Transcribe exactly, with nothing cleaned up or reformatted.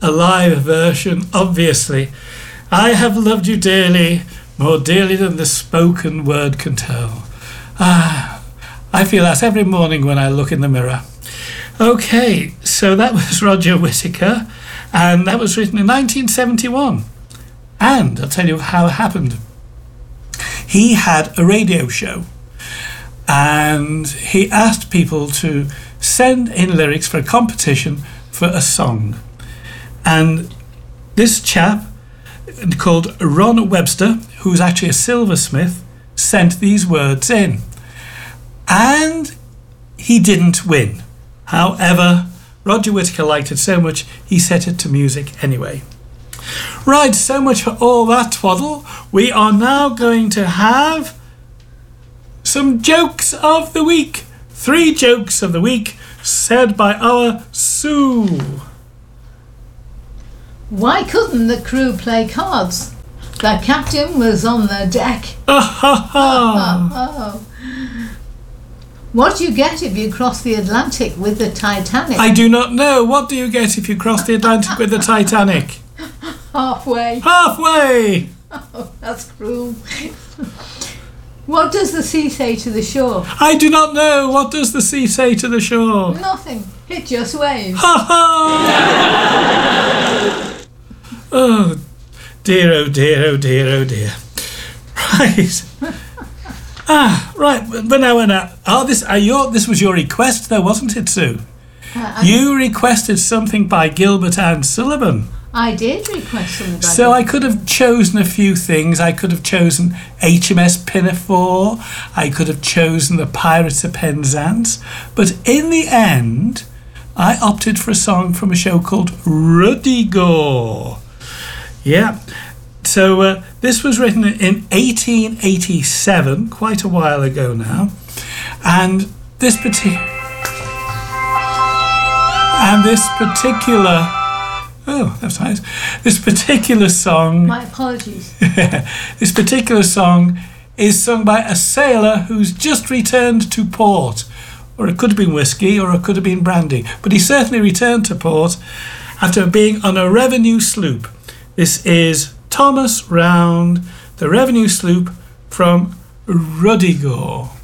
a live version, obviously. I have loved you dearly, more dearly than the spoken word can tell. Ah, I feel that every morning when I look in the mirror. Okay, so that was Roger Whittaker, and that was written in nineteen seventy-one. And I'll tell you how it happened. He had a radio show, and he asked people to send in lyrics for a competition for a song. And this chap called Ron Webster, who's actually a silversmith, sent these words in. And he didn't win. However, Roger Whittaker liked it so much, he set it to music anyway. Right, so much for all that twaddle. We are now going to have some jokes of the week. Three jokes of the week said by our Sue. Why couldn't the crew play cards? The captain was on the deck. Ah, ha, ha. Oh, oh. What do you get if you cross the Atlantic with the Titanic? I do not know. What do you get if you cross the Atlantic with the Titanic? Halfway. Halfway! Oh, that's cruel. What does the sea say to the shore? I do not know. What does the sea say to the shore? Nothing. It just waves. Ha ha! Oh dear, oh dear, oh dear, oh dear. Right. Ah, right. But now, now, oh, this, uh, your, this was your request, though, wasn't it, Sue? Uh, you requested something by Gilbert and Sullivan. I did request something by So I could have chosen a few things. I could have chosen H M S Pinafore. I could have chosen the Pirates of Penzance. But in the end, I opted for a song from a show called Ruddigore. Yeah. So uh, this was written in eighteen eighty-seven, quite a while ago now. And this particular... And this particular... Oh, that's nice. This particular song... My apologies. This particular song is sung by a sailor who's just returned to port. Or it could have been whiskey, or it could have been brandy. But he certainly returned to port after being on a revenue sloop. This is Thomas Round, the revenue sloop from Ruddigore.